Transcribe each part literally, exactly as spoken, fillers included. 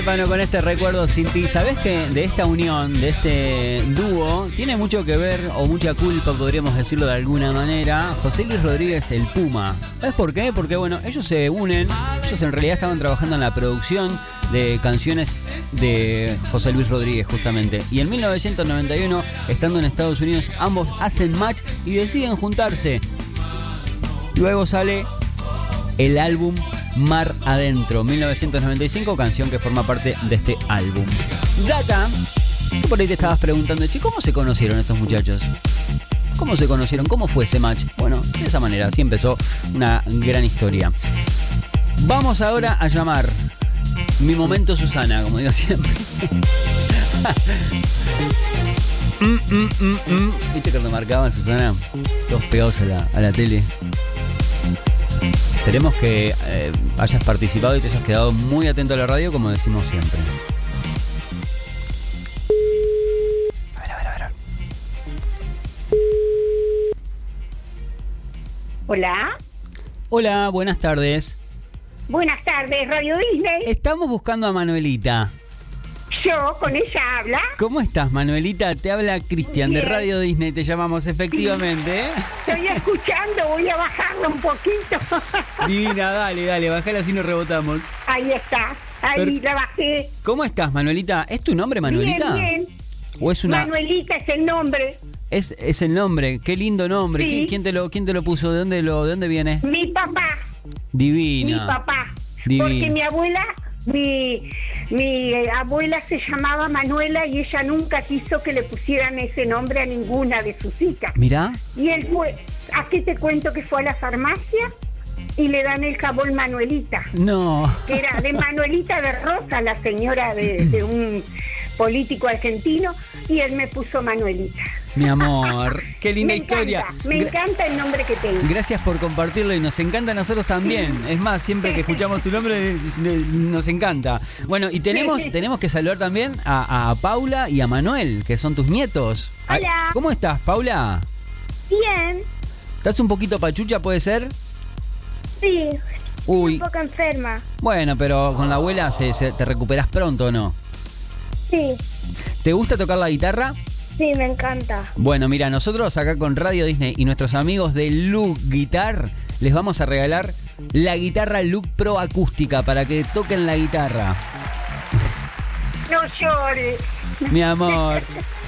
Bueno, con este recuerdo sin ti, ¿sabés que de esta unión, de este dúo, tiene mucho que ver, o mucha culpa, podríamos decirlo de alguna manera, José Luis Rodríguez, el Puma? ¿Sabés por qué? Porque, bueno, ellos se unen, ellos en realidad estaban trabajando en la producción de canciones de José Luis Rodríguez, justamente. Y en mil novecientos noventa y uno, estando en Estados Unidos, ambos hacen match y deciden juntarse. Luego sale el álbum Mar Adentro, mil novecientos noventa y cinco, canción que forma parte de este álbum. Data, por ahí te estabas preguntando, che, ¿cómo se conocieron estos muchachos? ¿Cómo se conocieron? ¿Cómo fue ese match? Bueno, de esa manera, así empezó una gran historia. Vamos ahora a llamar mi momento Susana, como digo siempre. mm, mm, mm, mm. ¿Viste cuando marcaban Susana? Todos pegados a la, a la tele. Esperemos que eh, hayas participado y te hayas quedado muy atento a la radio, como decimos siempre. A ver, a ver, a ver. Hola. Hola, buenas tardes. Buenas tardes, Radio Disney. Estamos buscando a Manuelita. Yo, con ella habla. ¿Cómo estás, Manuelita? Te habla Cristian de Radio Disney, te llamamos efectivamente. ¿eh? Estoy escuchando, voy a bajarla un poquito. Divina, dale, dale, bajala así nos rebotamos. Ahí está, ahí Perf- la bajé. ¿Cómo estás, Manuelita? ¿Es tu nombre, Manuelita? Bien, bien. ¿O es una... Manuelita es el nombre. Es, es el nombre, qué lindo nombre. Sí. ¿Quién, quién, te lo, ¿Quién te lo puso? ¿De dónde, lo, ¿De dónde viene? Mi papá. Divina. Mi papá. Divina. Porque mi abuela... Mi, mi abuela se llamaba Manuela y ella nunca quiso que le pusieran ese nombre a ninguna de sus hijas. Mirá. Y él fue, aquí te cuento que fue a la farmacia y le dan el jabón Manuelita. No. Que era de Manuelita de Rosa, la señora de, de un político argentino, y él me puso Manuelita. Mi amor, qué linda me historia. Encanta, me Gra- encanta el nombre que tengo. Gracias por compartirlo y nos encanta a nosotros también. Es más, siempre que escuchamos tu nombre nos encanta. Bueno, y tenemos, tenemos que saludar también a, a Paula y a Manuel, que son tus nietos. Hola. ¿Cómo estás, Paula? Bien. ¿Estás un poquito pachucha, puede ser? Sí. Uy. Un poco enferma. Bueno, pero con la abuela se, se, te recuperas pronto, ¿o no? Sí. ¿Te gusta tocar la guitarra? Sí, me encanta. Bueno, mira, nosotros acá con Radio Disney y nuestros amigos de Look Guitar les vamos a regalar la guitarra Look Pro acústica para que toquen la guitarra. No llores. Mi amor.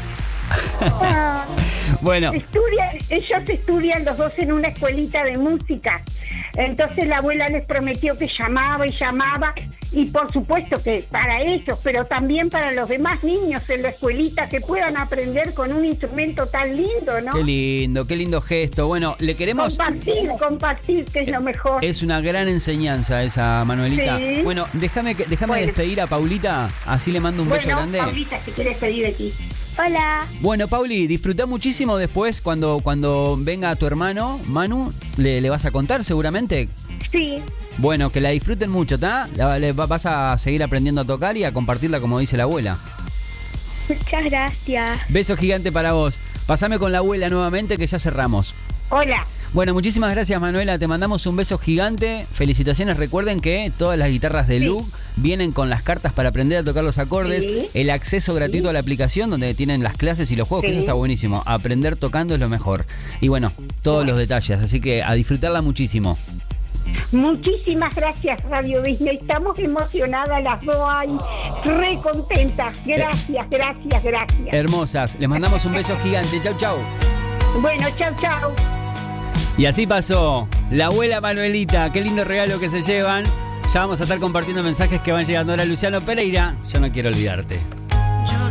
Ah. Bueno. Estudian, ellos estudian los dos en una escuelita de música. Entonces la abuela les prometió que llamaba y llamaba, y por supuesto que para ellos, pero también para los demás niños en la escuelita, que puedan aprender con un instrumento tan lindo, ¿no? Qué lindo, qué lindo gesto. Bueno, le queremos... Compartir, compartir, que es lo mejor. Es una gran enseñanza esa, Manuelita. Sí. Bueno, déjame, que- déjame Bueno. despedir a Paulita, así le mando un bueno, beso grande. Paulita, si quieres pedir de ti. Hola. Bueno, Pauli, disfrutá muchísimo después cuando, cuando venga tu hermano, Manu, le, le vas a contar seguramente. Sí. Bueno, que la disfruten mucho, ¿tá? La- le va- vas a seguir aprendiendo a tocar y a compartirla como dice la abuela. Muchas gracias. Beso gigante para vos. Pasame con la abuela nuevamente que ya cerramos. Hola. Bueno, muchísimas gracias, Manuela. Te mandamos un beso gigante. Felicitaciones. Recuerden que todas las guitarras de Sí. Look vienen con las cartas para aprender a tocar los acordes. Sí. El acceso gratuito Sí. a la aplicación donde tienen las clases y los juegos, que Sí. eso está buenísimo. Aprender tocando es lo mejor. Y bueno, todos Bueno. los detalles. Así que a disfrutarla muchísimo. Muchísimas gracias, Radio Disney. Estamos emocionadas las dos ahí, re contentas. Gracias, gracias, gracias. Hermosas. Les mandamos un beso gigante. Chau, chau. Bueno, chau, chau. Y así pasó la abuela Manuelita. Qué lindo regalo que se llevan. Ya vamos a estar compartiendo mensajes que van llegando ahora. Luciano Pereira, yo no quiero olvidarte.